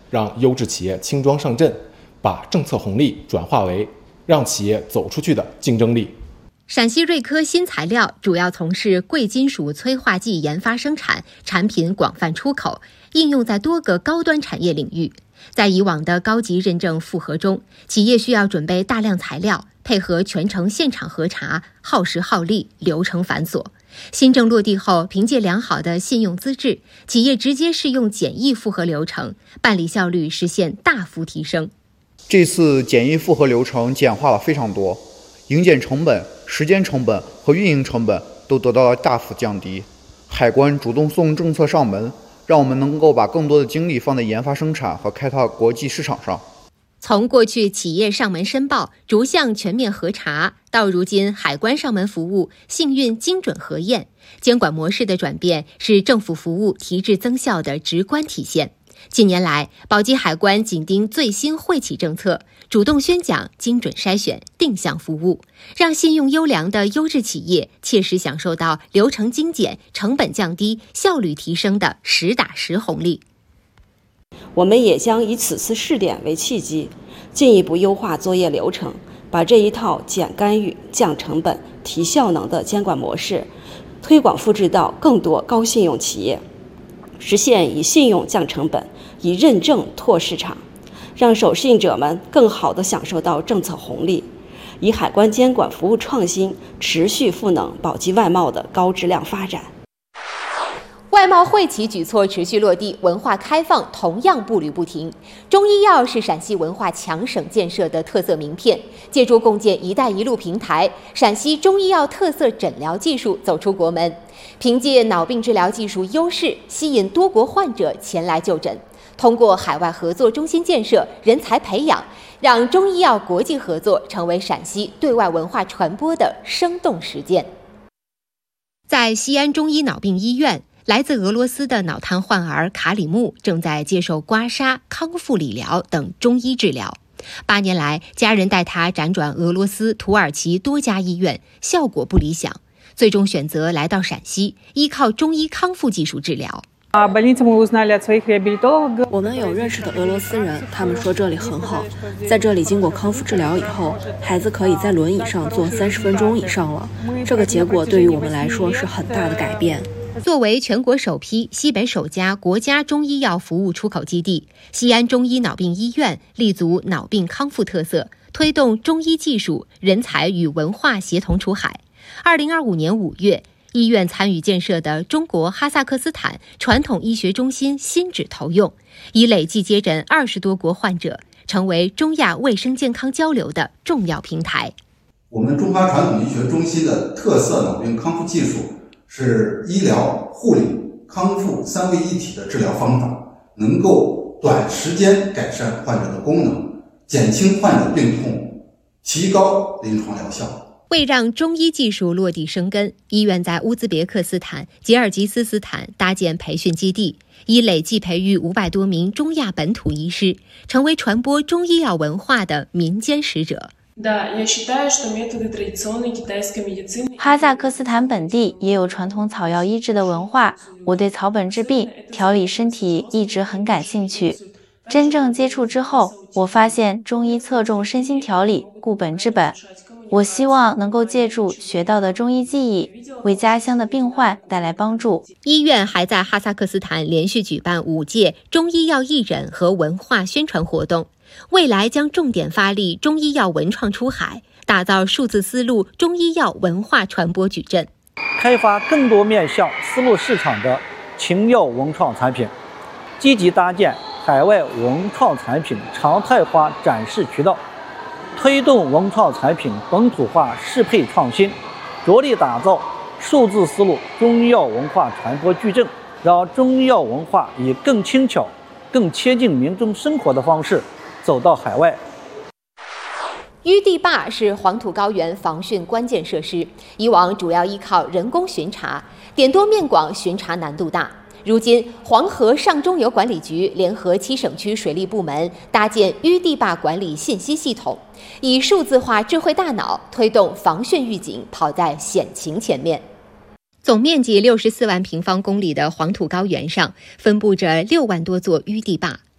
让优质企业轻装上阵，把政策红利转化为让企业走出去的竞争力。 陕西瑞科新材料主要从事贵金属催化剂研发生产，产品广泛出口，应用在多个高端产业领域。在以往的高级认证复核中，企业需要准备大量材料，配合全程现场核查，耗时耗力，流程繁琐。新政落地后，凭借良好的信用资质，企业直接适用简易复核流程，办理效率实现大幅提升。 这次简易复核流程简化了非常多，营检成本、时间成本和运营成本都得到了大幅降低。海关主动送政策上门，让我们能够把更多的精力放在研发生产和开拓国际市场上。 从过去企业上门申报逐项全面核查，到如今海关上门服务信运精准核验，监管模式的转变是政府服务提质增效的直观体现。近年来，宝鸡海关紧盯最新惠企政策，主动宣讲、精准筛选、定向服务，让信用优良的优质企业切实享受到流程精简、成本降低、效率提升的实打实红利。 我们也将以此次试点为契机，进一步优化作业流程，把这一套减干预、降成本、提效能的监管模式推广复制到更多高信用企业，实现以信用降成本，以认证拓市场，让守信者们更好地享受到政策红利，以海关监管服务创新持续赋能宝鸡外贸的高质量发展。 外贸惠企举措持续落地，文化开放同样步履不停。中医药是陕西文化强省建设的特色名片，借助共建“一带一路”平台，陕西中医药特色诊疗技术走出国门，凭借脑病治疗技术优势，吸引多国患者前来就诊。通过海外合作中心建设、人才培养，让中医药国际合作成为陕西对外文化传播的生动实践。在西安中医脑病医院，来自俄罗斯的脑瘫患儿卡里木正在接受刮痧、康复理疗等中医治疗。8年来，家人带他辗转俄罗斯、土耳其多家医院，效果不理想，最终选择来到陕西，依靠中医康复技术治疗。 我们有认识的俄罗斯人，他们说这里很好，在这里经过康复治疗以后，孩子可以在轮椅上坐30分钟以上了。这个结果对于我们来说是很大的改变。 作为全国首批、西北首家国家中医药服务出口基地，西安中医脑病医院立足脑病康复特色，推动中医技术、人才与文化协同出海。2025年5月，医院参与建设的中国哈萨克斯坦传统医学中心新址投用，已累计接诊20多国患者，成为中亚卫生健康交流的重要平台。 我们中华传统医学中心的特色脑病康复技术是医疗、护理、康复3位一体的治疗方法，能够短时间改善患者的功能，减轻患者病痛，提高临床疗效。 为让中医技术落地生根，医院在乌兹别克斯坦、吉尔吉斯斯坦搭建培训基地，已累计培育500多名中亚本土医师，成为传播中医药文化的民间使者。 哈萨克斯坦本地也有传统草药医治的文化，我对草本治病、调理身体一直很感兴趣。真正接触之后，我发现中医侧重身心调理，固本治本。我希望能够借助学到的中医技艺，为家乡的病患带来帮助。 医院还在哈萨克斯坦连续举办5届中医药义诊和文化宣传活动，未来将重点发力中医药文创出海，打造数字丝路中医药文化传播矩阵， 开发更多面向丝路市场的禽药文创产品，积极搭建海外文创产品常态化展示渠道，推动文创产品本土化适配创新，着力打造数字丝路中医药文化传播矩阵，让中医药文化以更轻巧、更贴近民众生活的方式走到海外。 淤地坝是黄土高原防汛关键设施，以往主要依靠人工巡查，点多面广，巡查难度大。如今，黄河上中游管理局联合7省区水利部门搭建淤地坝管理信息系统，以数字化智慧大脑推动防汛预警跑在险情前面。总面积64万平方公里的黄土高原上，分布着6万多座淤地坝，